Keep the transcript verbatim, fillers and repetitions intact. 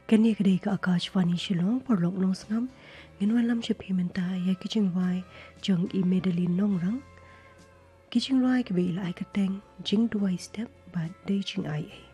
Kani kadai ka Akashvani Shillong porlok nong sngam nginwan lam she pimenta ya kiching wai jong I medalin nong rang kiching rai ke be lai ka teng jing duai step ba dei ching ai ai